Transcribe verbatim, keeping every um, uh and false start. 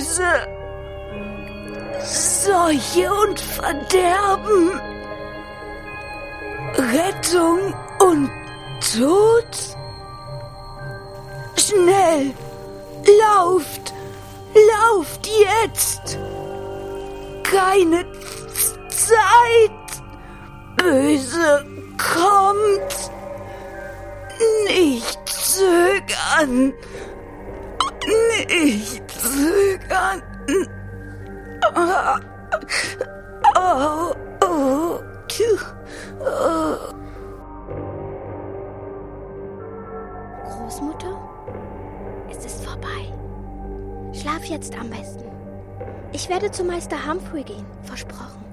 Böse. Seuche und Verderben. Rettung und Tod. Schnell, lauft, lauft jetzt. Keine Zeit. Böse kommt. Nicht zögern. Nicht zögern. Oh, oh, oh, oh. Großmutter, es ist vorbei. Schlaf jetzt am besten. Ich werde zu Meister Humphrey gehen, versprochen.